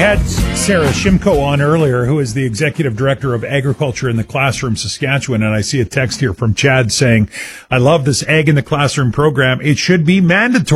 had Sarah Shimko on earlier, who is the Executive Director of Agriculture in the Classroom, Saskatchewan, and I see a text here from Chad saying, I love this Ag in the Classroom program. It should be mandatory.